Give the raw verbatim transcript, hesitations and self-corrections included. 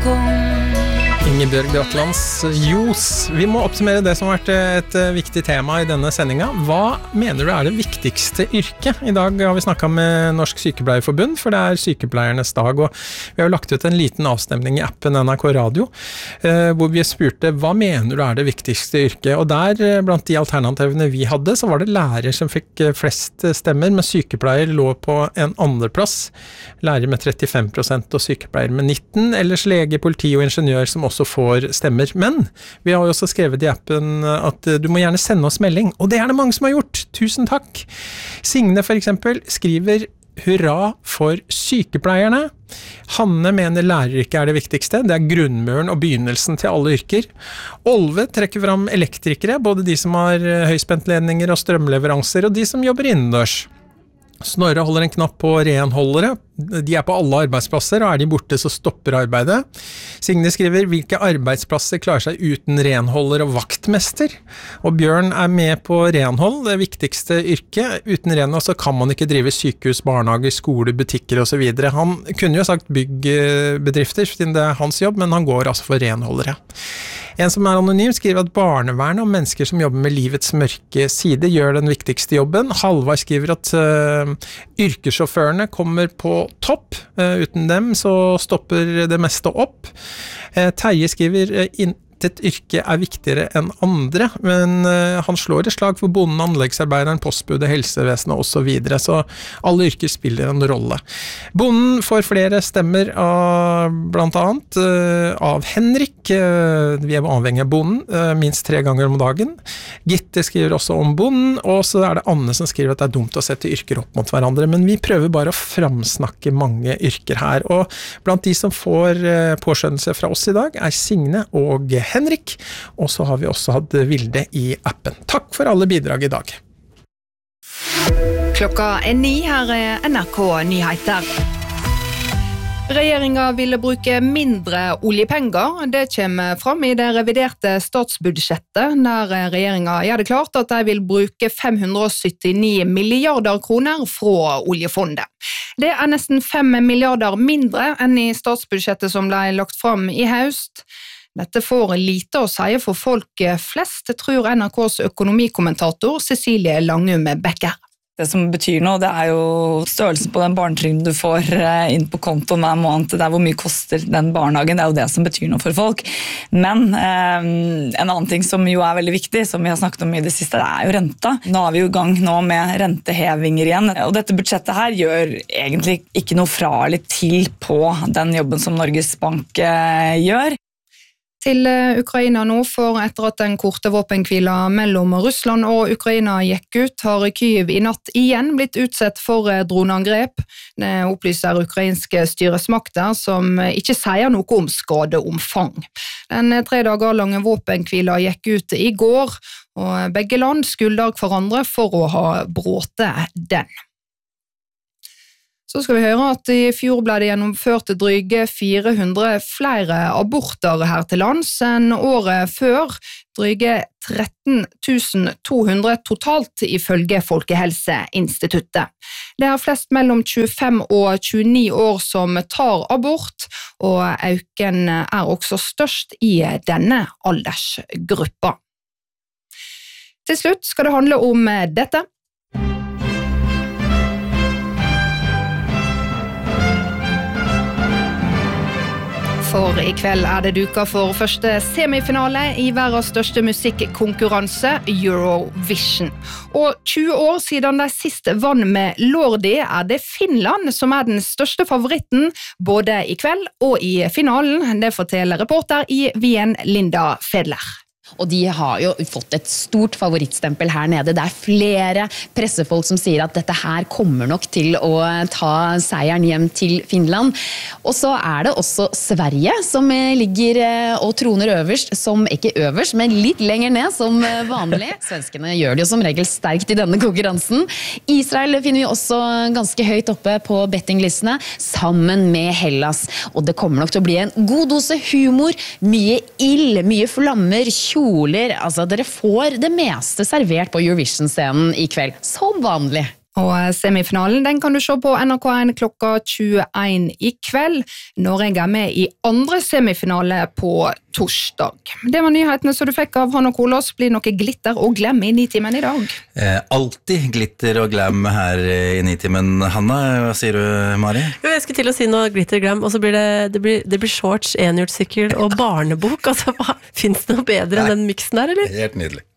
Ingebjørg Bratlands Jos. Vi må oppsummere det som har vært et viktig tema i denne sendingen. Hva mener du er det viktigste yrket? I dag har vi snakket med Norsk Sykepleierforbund, for det er sykepleiernes dag, og vi har lagt ut en liten avstemning i appen N R K Radio, hvor vi spurte, hva mener du er det viktigste yrket? Og der, blant de alternativene vi hadde, så var det lærer som fikk flest stemmer, men sykepleier lå på en andreplass. Lærer med trettifem prosent og sykepleier med nitten, ellers lege, politi og ingeniør som også får stemmer. Men vi har jo også skrevet i appen at du må gjerne sende oss melding, og det er det mange som har gjort. Tusen takk! Signe for eksempel skriver hurra for sykepleierne. Hanne mener læreryrket er det viktigste. Det er grunnmuren og begynnelsen til alle yrker. Olve trekker fram elektrikere, både de som har høyspentledninger og strømleveranser, og de som jobber innendørs. Snorre holder en knapp på renholdere. De er på alle arbeidsplasser, og er de borte så stopper arbeidet. Signe skriver, hvilke arbeidsplasser klarer seg uten renholder og vaktmester? Og Bjørn er med på renhold, det viktigste yrket. Uten renhold så kan man ikke drive sykehus, barnehager, skole, butikker og så videre. Han kunne jo sagt byggbedrifter, siden det er hans jobb, men han går altså for renholdere. En som er anonym skriver at barnevern og mennesker som jobber med livets mørke side gjør den viktigste jobben. Halvard skriver at uh, yrkessjåførene kommer på topp. Uh, uten dem så stopper det meste opp. Uh, Terje skriver uh, inn et yrke er viktigere enn andre, men uh, han slår et slag for bonden, anleggsarbeideren, postbudet, helsevesenet og så videre, så alle yrker spiller en rolle. Bonden får flere stemmer av, blant annet uh, av Henrik, uh, vi er avhengig av bonden, uh, minst tre ganger om dagen. Gitte skriver også om bonden, og så er det Anne som skriver at det er dumt å sette yrker opp mot hverandre, men vi prøver bare å framsnakke mange yrker her, og blant de som får uh, påskjønnelse fra oss i dag er Signe og Henrik, og så har vi også hatt Vilde i appen. Takk for alle bidrag i dag. Klokka er ni, her er N R K Nyheter. Regjeringen ville bruke mindre oljepenger. Det kommer fram i det reviderte statsbudsjettet, der regjeringen gjør det klart at de vil bruke fem hundre syttini milliarder kroner fra oljefondet. Det er nesten fem milliarder mindre enn i statsbudsjettet som ble lagt fram i høst. Dette får lite å si for folk flest, tror N R K's økonomikommentator Cecilie Langum Becker. Det som betyr noe, det er jo størrelsen på den barnetrygden du får inn på kontoen hver måned. Det er hvor mye koster den barnehagen, det er jo det som betyr noe for folk. Men eh, en annen ting som jo er veldig viktig, som vi har snakket om i det siste, det er jo renta. Nå er vi jo i gang nå med rentehevinger igjen, og dette budsjettet her gjør egentlig ikke noe fra eller til på den jobben som Norges Bank eh, gjør. Til Ukraina nå, for etter at den korte våpenhvila mellom Russland og Ukraina gikk ut, har Kyiv i natt igjen blitt utsett for droneangrep. Det opplyser ukrainske styresmakter som ikke sier noe om skadeomfang. Den tre dager lange våpenhvila gikk ut i går, og begge land skylder hverandre for å ha bråtet den. Så skal vi høre at i fjor ble det gjennomført dryge fire hundre flere aborter her til lands enn året før, dryge tretten tusen to hundre totalt ifølge Folkehelseinstituttet. Det er flest mellom tjuefem og tjueni år som tar abort, og øken er også størst i denne aldersgruppa. Til slutt skal det handle om dette. For i kveld er det duka for første semifinale i verdens største musikkonkurranse, Eurovision. Og tjue år siden de siste vann med Lordi er det Finland som er den største favoritten, både i kveld og i finalen. Det forteller reporter i Wien, Linda Fedler. Og de har jo fått et stort favorittstempel her nede. Det er flere pressefolk som sier at dette her kommer nok til å ta seieren hjem til Finland. Og så er det også Sverige som ligger og troner øverst, som ikke øverst, men litt lenger ned som vanlig. Svenskene gjør det jo som regel sterkt i denne konkurransen. Israel finner vi også ganske høyt oppe på bettinglistene, sammen med Hellas. Og det kommer nok til å bli en god dose humor, mye ild, mye flammer, kjoler. Altså, dere får det meste servert på Eurovision-scenen i kveld, som vanlig. Og semifinalen den kan du se på N R K en klokka tjueen i kveld. Norge er med i andre semifinale på torsdag. Det var nyhetene som du fikk av Hanna Kolås. Blir noe glitter og glem i Nitimen i dag? Eh, alltid glitter og glam her i Nitimen. Hanna, hva sier du, Mari? Jo, jeg skulle til å si noe glitter og glam, og så blir det, det, blir, det blir shorts, enhjulssykkel og barnebok. Altså, hva, finnes det noe bedre enn den miksen der, eller? Helt nydelig.